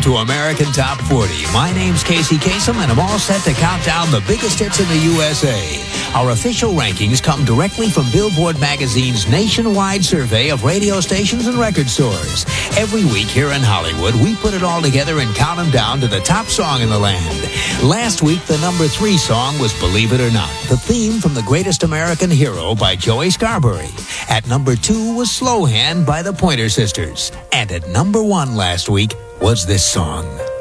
to American Top 40. My name's Casey Kasem, and I'm all set to count down the biggest hits in the USA. Our official rankings come directly from Billboard Magazine's nationwide survey of radio stations and record stores. Every week here in Hollywood, we put it all together and count them down to the top song in the land. Last week, the number 3 song was Believe It or Not, the theme from The Greatest American Hero by Joey Scarbury. At number 2 was Slow Hand by the Pointer Sisters. And at number 1 last week was this song.